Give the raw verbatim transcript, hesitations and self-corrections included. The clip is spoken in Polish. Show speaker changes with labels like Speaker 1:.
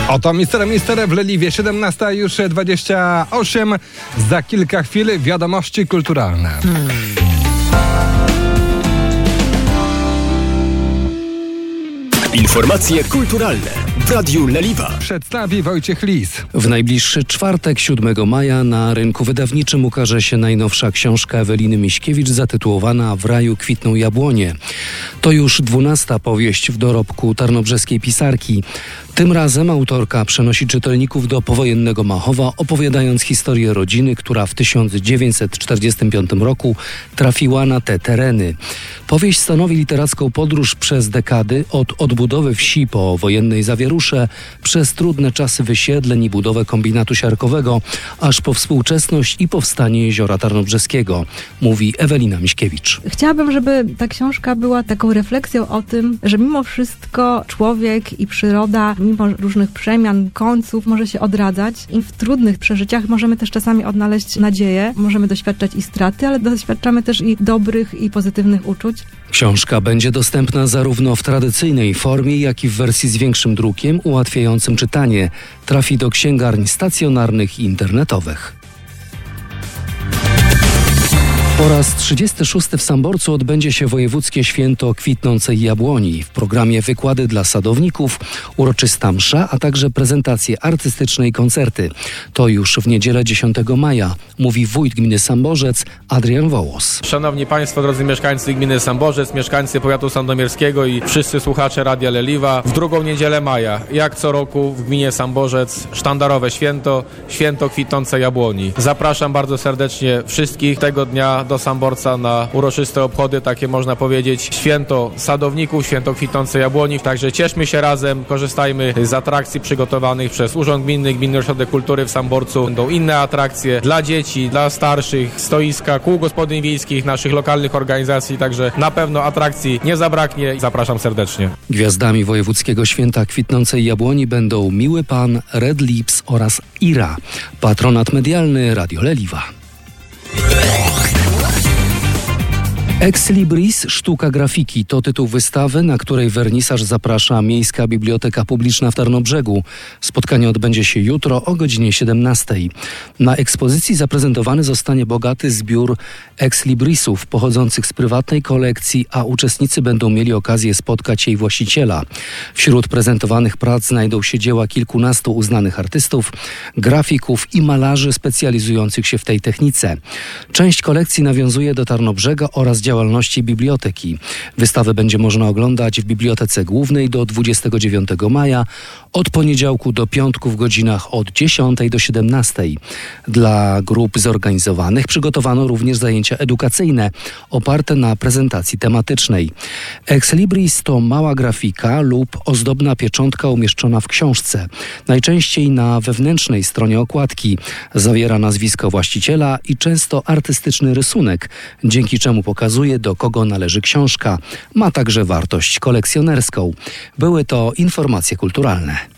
Speaker 1: Oto Mister Mister w Leliwie, siedemnasta już dwadzieścia osiem. Za kilka chwil wiadomości kulturalne.
Speaker 2: Informacje kulturalne w Radiu Leliwa.
Speaker 1: Przedstawi Wojciech Lis.
Speaker 3: W najbliższy czwartek, siódmego maja, na rynku wydawniczym ukaże się najnowsza książka Eweliny Miśkiewicz zatytułowana W raju kwitną jabłonie. To już dwunasta powieść w dorobku tarnobrzeskiej pisarki. Tym razem autorka przenosi czytelników do powojennego Machowa, opowiadając historię rodziny, która w tysiąc dziewięćset czterdziestym piątym roku trafiła na te tereny. Powieść stanowi literacką podróż przez dekady, od odbudowy wsi po wojennej zawierusze, przez trudne czasy wysiedleń i budowę kombinatu siarkowego, aż po współczesność i powstanie Jeziora Tarnobrzeskiego, mówi Ewelina Miśkiewicz.
Speaker 4: Chciałabym, żeby ta książka była taką refleksją o tym, że mimo wszystko człowiek i przyroda, mimo różnych przemian, końców, może się odradzać i w trudnych przeżyciach możemy też czasami odnaleźć nadzieję, możemy doświadczać i straty, ale doświadczamy też i dobrych i pozytywnych uczuć.
Speaker 3: Książka będzie dostępna zarówno w tradycyjnej formie, jak i w wersji z większym drukiem ułatwiającym czytanie. Trafi do księgarni stacjonarnych i internetowych. Po raz trzydziesty szósty w Samborcu odbędzie się wojewódzkie święto kwitnącej jabłoni. W programie wykłady dla sadowników, uroczysta msza, a także prezentacje artystyczne i koncerty. To już w niedzielę dziesiątego maja, mówi wójt gminy Samborzec Adrian Wołos.
Speaker 5: Szanowni Państwo, drodzy mieszkańcy gminy Samborzec, mieszkańcy powiatu sandomierskiego i wszyscy słuchacze Radia Leliwa, w drugą niedzielę maja, jak co roku w gminie Samborzec, sztandarowe święto, święto kwitnącej jabłoni. Zapraszam bardzo serdecznie wszystkich tego dnia do Samborca na uroczyste obchody, takie można powiedzieć, święto sadowników, święto kwitnącej jabłoni. Także cieszmy się razem, korzystajmy z atrakcji przygotowanych przez Urząd Gminny, Gminny Ośrodek Kultury w Samborcu. Będą inne atrakcje dla dzieci, dla starszych, stoiska, kół gospodyń wiejskich, naszych lokalnych organizacji, także na pewno atrakcji nie zabraknie. Zapraszam serdecznie.
Speaker 3: Gwiazdami wojewódzkiego święta kwitnącej jabłoni będą Miły Pan, Red Lips oraz Ira. Patronat medialny Radio Leliwa. Ex Libris – Sztuka grafiki to tytuł wystawy, na której wernisaż zaprasza Miejska Biblioteka Publiczna w Tarnobrzegu. Spotkanie odbędzie się jutro o godzinie siedemnastej. Na ekspozycji zaprezentowany zostanie bogaty zbiór ex librisów pochodzących z prywatnej kolekcji, a uczestnicy będą mieli okazję spotkać jej właściciela. Wśród prezentowanych prac znajdą się dzieła kilkunastu uznanych artystów, grafików i malarzy specjalizujących się w tej technice. Część kolekcji nawiązuje do Tarnobrzega oraz działalności biblioteki. Wystawę będzie można oglądać w Bibliotece Głównej do dwudziestego dziewiątego maja, od poniedziałku do piątku w godzinach od dziesiątej do siedemnastej. Dla grup zorganizowanych przygotowano również zajęcia edukacyjne oparte na prezentacji tematycznej. Ex Libris to mała grafika lub ozdobna pieczątka umieszczona w książce. Najczęściej na wewnętrznej stronie okładki. Zawiera nazwisko właściciela i często artystyczny rysunek, dzięki czemu pokazuje, do kogo należy książka. Ma także wartość kolekcjonerską. Były to informacje kulturalne.